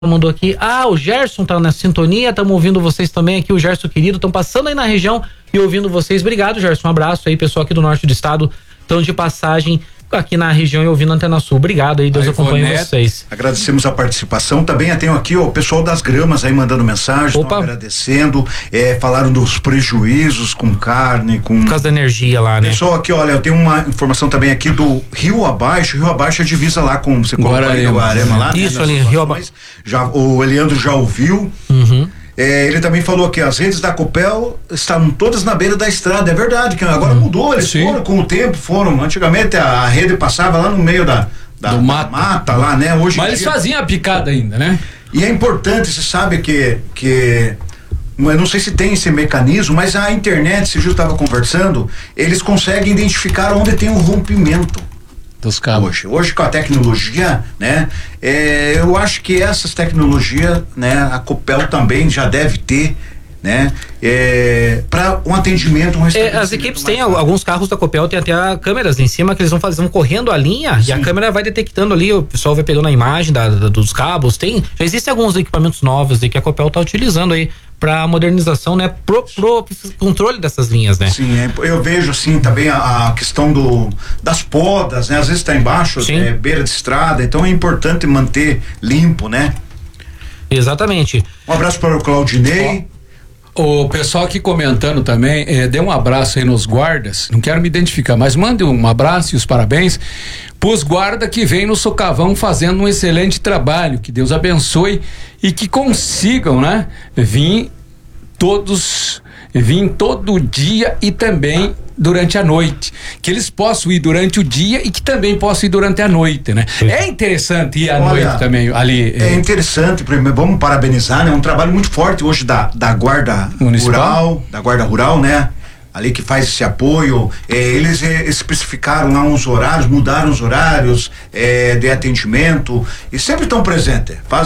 mandou aqui, o Gerson tá na sintonia, estamos ouvindo vocês também aqui, o Gerson querido, estão passando aí na região e ouvindo vocês. Obrigado, Gerson, um abraço aí, pessoal aqui do norte do estado, estão de passagem aqui na região e ouvindo a Antena Sul. Obrigado aí, Deus acompanhe vocês. Agradecemos a participação. Também tenho aqui o pessoal das gramas aí mandando mensagem, agradecendo, falaram dos prejuízos com carne, por causa da energia lá, né? Pessoal aqui, olha, eu tenho uma informação também aqui do Rio Abaixo é divisa lá com, você colocou aí o Arema lá. Isso, né, ali, Rio Abaixo. O Eliandro já ouviu. Ele também falou que as redes da Copel estão todas na beira da estrada. É verdade, que agora mudou, eles foram com o tempo, antigamente a rede passava lá no meio da mata lá, né? Hoje mas eles faziam a picada ainda, né? E é importante, você sabe que eu não sei se tem esse mecanismo, mas a internet, se eu estava conversando, eles conseguem identificar onde tem um rompimento dos cabos. Hoje com a tecnologia, né? Eu acho que essas tecnologias, né? A Copel também já deve ter, né? Para um atendimento, as equipes têm alguns carros da Copel, tem até câmeras em cima que eles vão correndo a linha. Sim. E a câmera vai detectando ali, o pessoal vai pegando a imagem dos cabos. Já existem alguns equipamentos novos aí que a Copel tá utilizando aí para modernização, né, pro controle dessas linhas, né? Sim, eu vejo assim também a questão das podas, né? Às vezes tá embaixo, beira de estrada, então é importante manter limpo, né? Exatamente. Um abraço para o Claudinei. O pessoal aqui comentando também, dê um abraço aí nos guardas, não quero me identificar, mas mande um abraço e os parabéns pros guardas que vêm no Socavão fazendo um excelente trabalho, que Deus abençoe e que consigam, né, vir todo dia e também durante a noite, que eles possam ir durante o dia e que também possam ir durante a noite, né? Sim. É interessante ir à noite também ali. É interessante, vamos parabenizar, né? Um trabalho muito forte hoje da Guarda Municipal, da Guarda Rural, né? Ali que faz esse apoio, eles especificaram lá uns horários, mudaram os horários de atendimento e sempre estão presentes. Faz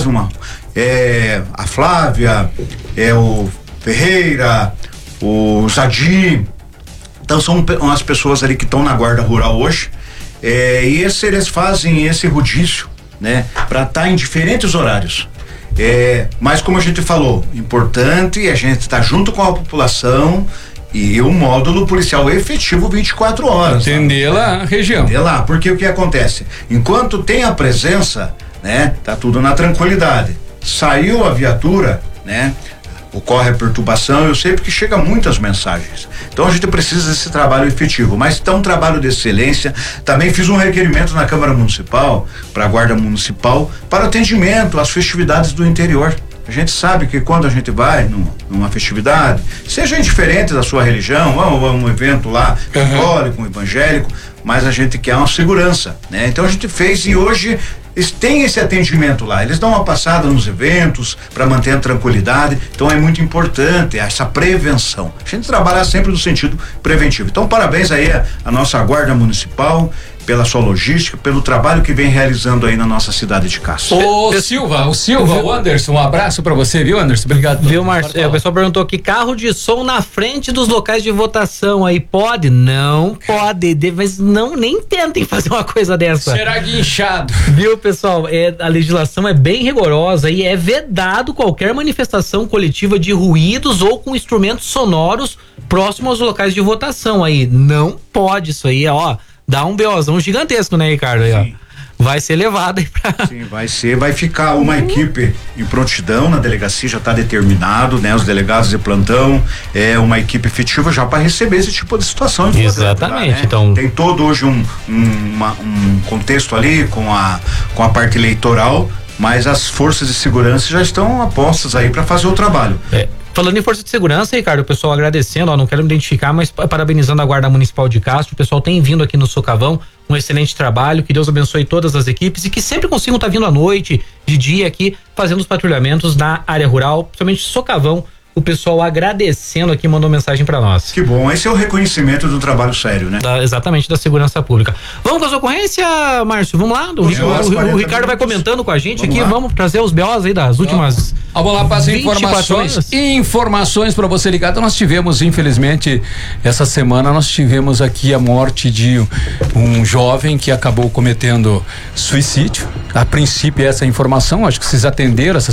a Flávia, o Ferreira, o Zadi. Então são as pessoas ali que estão na Guarda Rural hoje, e eles fazem esse rodízio, né? Para estar em diferentes horários. Mas como a gente falou, importante a gente estar junto com a população e o módulo policial efetivo 24 horas. Atender lá a região. Atender lá, porque o que acontece? Enquanto tem a presença, né? Tá tudo na tranquilidade. Saiu a viatura, né? Ocorre a perturbação, eu sei porque chega muitas mensagens. Então a gente precisa desse trabalho efetivo, mas tá um trabalho de excelência. Também fiz um requerimento na Câmara Municipal, para a Guarda Municipal, para atendimento às festividades do interior. A gente sabe que quando a gente vai numa festividade, seja indiferente da sua religião, um evento lá católico, evangélico, mas a gente quer uma segurança, né? Então a gente fez e hoje eles têm esse atendimento lá, eles dão uma passada nos eventos para manter a tranquilidade, então é muito importante essa prevenção, a gente trabalhar sempre no sentido preventivo. Então parabéns aí a nossa Guarda Municipal pela sua logística, pelo trabalho que vem realizando aí na nossa cidade de Castro. O Anderson, um abraço pra você, viu, Anderson? Obrigado. Viu, Marcelo? O pessoal perguntou aqui, carro de som na frente dos locais de votação aí, pode? Não pode, mas nem tentem fazer uma coisa dessa. Será guinchado. Viu, pessoal? A legislação é bem rigorosa e é vedado qualquer manifestação coletiva de ruídos ou com instrumentos sonoros próximos aos locais de votação aí. Não pode isso aí, ó. Dá um BOzão gigantesco, né, Ricardo? Aí, ó. Vai ser levado aí pra... Sim, vai ficar uma equipe em prontidão na delegacia, já está determinado, né? Os delegados de plantão, uma equipe efetiva já para receber esse tipo de situação. Exatamente, lá, né? Então... Tem todo hoje um contexto ali com a parte eleitoral, mas as forças de segurança já estão apostas aí para fazer o trabalho. Falando em força de segurança, Ricardo, o pessoal agradecendo, não quero me identificar, mas parabenizando a Guarda Municipal de Castro, o pessoal tem vindo aqui no Socavão, um excelente trabalho, que Deus abençoe todas as equipes e que sempre consigam estar vindo à noite, de dia aqui, fazendo os patrulhamentos na área rural, principalmente Socavão, o pessoal agradecendo aqui, mandou mensagem pra nós. Que bom, esse é o reconhecimento do trabalho sério, né? Exatamente, da segurança pública. Vamos com as ocorrências, Márcio? Vamos lá? O Ricardo vai comentando com a gente aqui. Vamos trazer os BOs aí das últimas. Vamos lá para as informações para você ligado. Nós tivemos, infelizmente, essa semana nós tivemos aqui a morte de um jovem que acabou cometendo suicídio. A princípio essa informação, acho que vocês atenderam essa